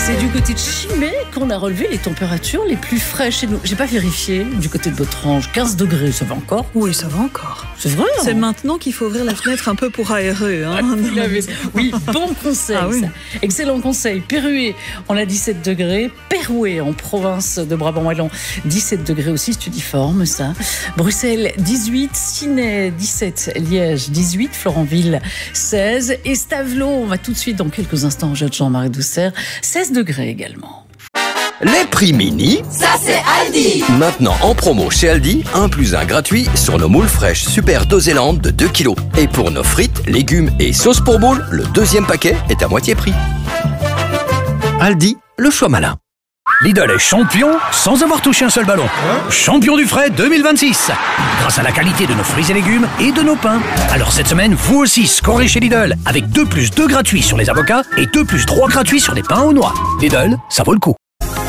C'est du côté de Chimay qu'on a relevé les températures les plus fraîches chez nous. J'ai pas vérifié du côté de votre range. 15 degrés, ça va encore? Oui, ça va encore. C'est vrai. C'est maintenant qu'il faut ouvrir la fenêtre un peu pour aérer. Hein. Oui, bon conseil. Ah, oui. Ça. Excellent conseil. Pérué, on a 17 degrés. Péroué, en province de Brabant-Wallon, 17 degrés aussi, c'est uniforme ça. Bruxelles, 18. Ciney, 17. Liège, 18. Florenville, 16. Et Stavelot, on va tout de suite dans quelques instants au jeu de Jean-Marie Doucet, 16 degrés également. Les prix mini, ça c'est Aldi. maintenant en promo chez Aldi, 1 + 1 gratuit sur nos moules fraîches Super Dosélande de 2 kg. Et pour nos frites, légumes et sauces pour moules, le deuxième paquet est à moitié prix. Aldi, le choix malin. Lidl est champion sans avoir touché un seul ballon. Champion du frais 2026. Grâce à la qualité de nos fruits et légumes et de nos pains. Alors cette semaine, vous aussi scorez chez Lidl avec 2 + 2 gratuits sur les avocats et 2 + 3 gratuits sur les pains aux noix. Lidl, ça vaut le coup.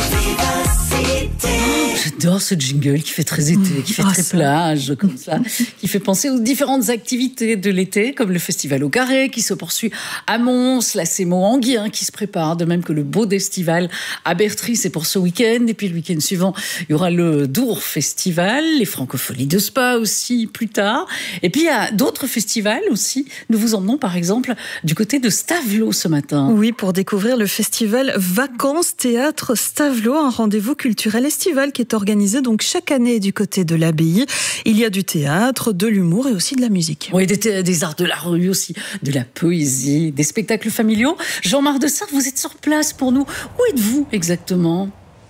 J'adore ce jingle qui fait très été, qui fait très plage, comme ça, qui fait penser aux différentes activités de l'été, comme le festival au Carré qui se poursuit à Mons, la Sémo Anguien qui se prépare, de même que le Beau Festival à Bertry, c'est pour ce week-end. Et puis le week-end suivant, il y aura le Dour Festival, les Francopholies de Spa aussi plus tard. Et puis il y a d'autres festivals aussi. Nous vous emmenons par exemple du côté de Stavelot ce matin. Oui, pour découvrir le festival Vacances Théâtre Stavelot, un rendez-vous culturel estival qui est organisé donc chaque année du côté de l'abbaye. Il y a du théâtre, de l'humour et aussi de la musique. Oui, des arts de la rue aussi, de la poésie, des spectacles familiaux. Jean-Marc Dessart, vous êtes sur place pour nous. Où êtes-vous exactement ?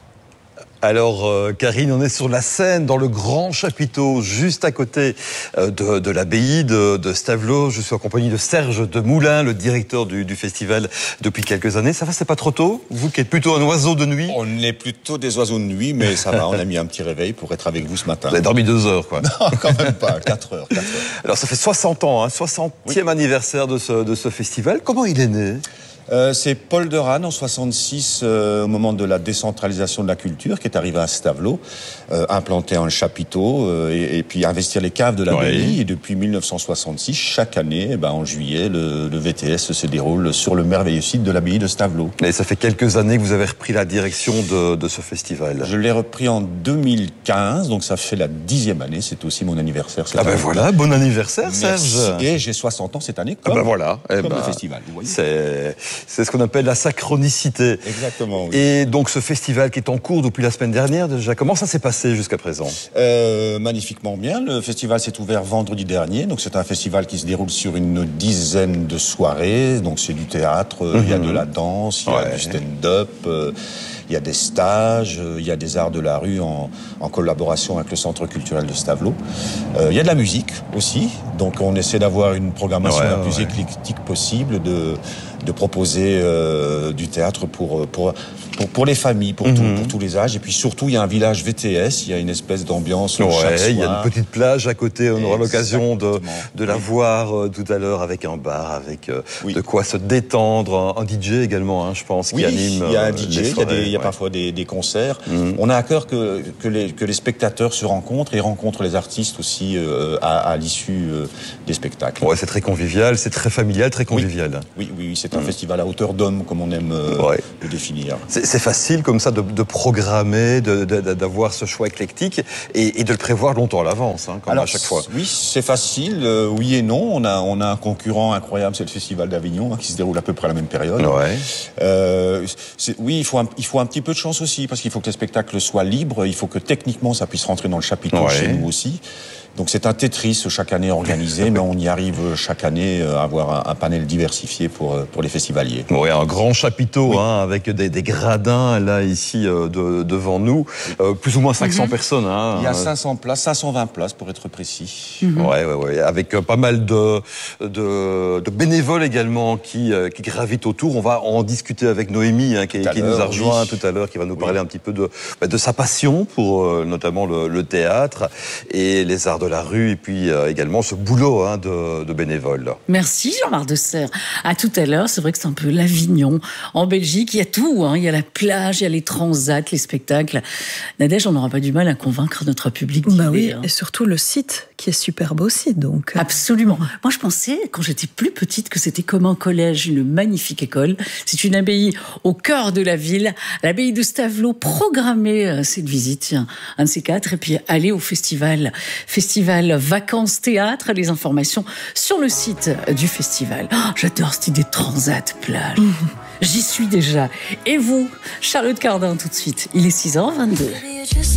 Alors, Karine, on est sur la Seine, dans le grand chapiteau, juste à côté de l'abbaye de Stavelot. Je suis en compagnie de Serge Demoulin, le directeur du festival depuis quelques années. Ça va, c'est pas trop tôt? Vous qui êtes plutôt un oiseau de nuit? On est plutôt des oiseaux de nuit, mais ça va, on a mis un petit réveil pour être avec vous ce matin. Vous avez dormi 2 heures, quoi. Non, quand même pas, 4 heures. Alors, ça fait 60 ans, 60e anniversaire de ce festival. Comment il est né? C'est Paul de Ranne en 66, au moment de la décentralisation de la culture, qui est arrivé à Stavelot, implanter un chapiteau et puis investir les caves de l'abbaye. Et depuis 1966, chaque année, en juillet, le VTS se déroule sur le merveilleux site de l'abbaye de Stavelot. Et ça fait quelques années que vous avez repris la direction de ce festival. Je l'ai repris en 2015, donc ça fait la 10e année. C'est aussi mon anniversaire. Ah ben voilà, bon anniversaire, Serge. Merci. Et j'ai 60 ans cette année, comme, voilà. comme le festival. Vous voyez. C'est ce qu'on appelle la synchronicité. Exactement, oui. Et donc ce festival qui est en cours depuis la semaine dernière déjà, comment ça s'est passé jusqu'à présent? Magnifiquement bien. Le festival s'est ouvert vendredi dernier. Donc c'est un festival qui se déroule sur une dizaine de soirées. Donc c'est du théâtre, il y a de la danse, il y a du stand-up, il y a des stages, il y a des arts de la rue en collaboration avec le Centre culturel de Stavelot. Il y a de la musique aussi. Donc on essaie d'avoir une programmation la plus éclectique possible, de proposer du théâtre pour les familles, pour tous les âges. Et puis surtout, il y a un village VTS, il y a une espèce d'ambiance chaque soir. Il y a une petite plage à côté, on aura l'occasion de la voir tout à l'heure avec un bar, avec de quoi se détendre, un DJ également, je pense, qui anime. Il y a un DJ, il y a parfois des concerts. On a à cœur que les spectateurs se rencontrent et rencontrent les artistes aussi à l'issue des spectacles. Ouais, c'est très convivial, c'est très familial, très convivial. Oui, c'est un festival à hauteur d'homme, comme on aime le définir. C'est facile comme ça de programmer, d'avoir ce choix éclectique et de le prévoir longtemps à l'avance, à chaque fois. Oui, c'est facile, oui et non. On a un concurrent incroyable, c'est le Festival d'Avignon, qui se déroule à peu près à la même période. Oui, il faut un petit peu de chance aussi, parce qu'il faut que les spectacles soient libres, il faut que techniquement ça puisse rentrer dans le chapiteau chez nous aussi. Donc c'est un Tetris chaque année organisé, mais on y arrive chaque année à avoir un panel diversifié pour les festivaliers. Oui, un grand chapiteau avec des gradins là ici devant nous, plus ou moins 500 personnes. Il y a 500 places, 520 places pour être précis. Ouais, avec pas mal de bénévoles également qui gravitent autour. On va en discuter avec Noémie qui nous a rejoint tout à l'heure, qui va nous parler un petit peu de sa passion pour notamment le théâtre et les arts de la rue et puis également ce boulot de bénévoles. Merci Jean-Marc Desserre. À tout à l'heure, c'est vrai que c'est un peu l'Avignon. En Belgique, il y a tout. Il y a la plage, il y a les transats, les spectacles. Nadège, on n'aura pas du mal à convaincre notre public d'y aller. Oui, et surtout le site qui est superbe aussi. Donc. Absolument. Moi, je pensais, quand j'étais plus petite, que c'était comme un collège, une magnifique école. C'est une abbaye au cœur de la ville. L'abbaye de Stavelot programmait cette visite, tiens, un de ces quatre. Et puis, aller au festival Vacances Théâtre. Les informations sur le site du festival. Oh, j'adore cette idée de transat, plage. J'y suis déjà. Et vous, Charlotte Cardin, tout de suite. Il est 6h22.